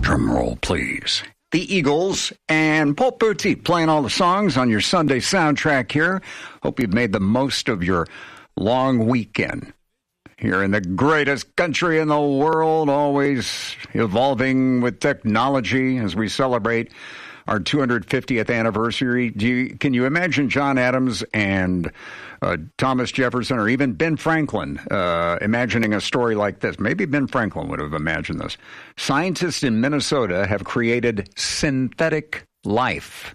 Drum roll, please. The Eagles and Paul Boutique playing all the songs on your Sunday soundtrack here. Hope you've made the most of your long weekend. Here in the greatest country in the world, always evolving with technology as we celebrate our 250th anniversary. Can you imagine John Adams and Thomas Jefferson or even Ben Franklin imagining a story like this? Maybe Ben Franklin would have imagined this. Scientists in Minnesota have created synthetic life.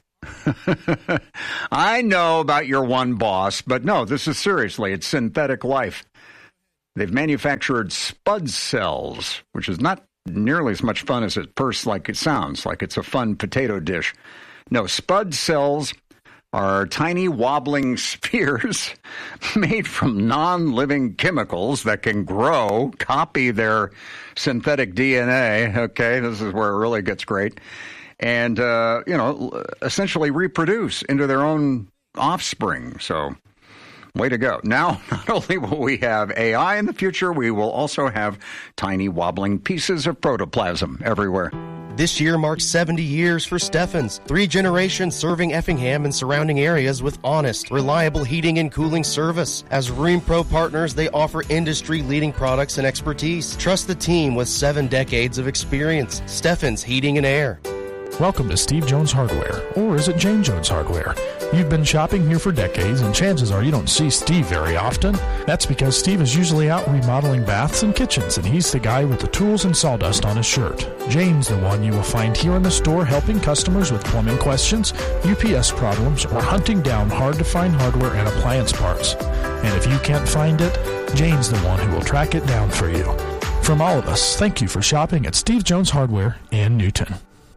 I know about your one boss, but no, this is seriously, it's synthetic life. They've manufactured spud cells, which is not nearly as much fun as it first like it sounds, like it's a fun potato dish. No, spud cells are tiny wobbling spheres made from non-living chemicals that can grow, copy their synthetic DNA. Okay, this is where it really gets great. And, essentially reproduce into their own offspring. So, way to go. Now, not only will we have AI in the future, we will also have tiny wobbling pieces of protoplasm everywhere. This year marks 70 years for Steffens. 3 generations serving Effingham and surrounding areas with honest, reliable heating and cooling service. As RheemPro partners, they offer industry-leading products and expertise. Trust the team with 7 decades of experience. Steffens Heating and Air. Welcome to Steve Jones Hardware, or is it Jane Jones Hardware? You've been shopping here for decades, and chances are you don't see Steve very often. That's because Steve is usually out remodeling baths and kitchens, and he's the guy with the tools and sawdust on his shirt. Jane's the one you will find here in the store helping customers with plumbing questions, UPS problems, or hunting down hard-to-find hardware and appliance parts. And if you can't find it, Jane's the one who will track it down for you. From all of us, thank you for shopping at Steve Jones Hardware in Newton.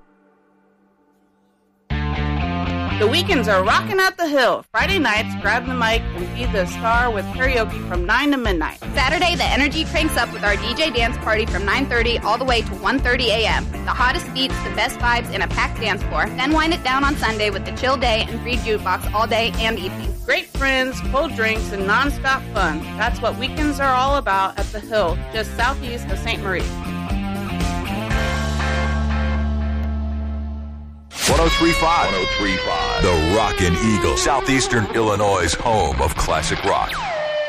The weekends are rocking at the Hill. Friday nights, grab the mic and be the star with karaoke from 9 to midnight. Saturday, the energy cranks up with our DJ dance party from 9:30 all the way to 1:30 a.m. The hottest beats, the best vibes, and a packed dance floor. Then wind it down on Sunday with the chill day and free jukebox all day and evening. Great friends, cold drinks, and nonstop fun. That's what weekends are all about at the Hill, just southeast of St. Marie. 103.5. The Rockin' Eagle, Southeastern Illinois' home of classic rock.